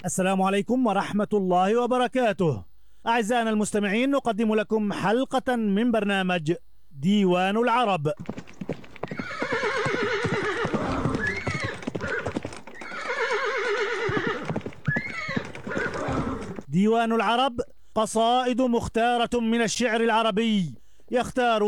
السلام عليكم ورحمة الله وبركاته. أعزائنا المستمعين، نقدم لكم حلقة من برنامج ديوان العرب. ديوان العرب قصائد مختارة من الشعر العربي، يختار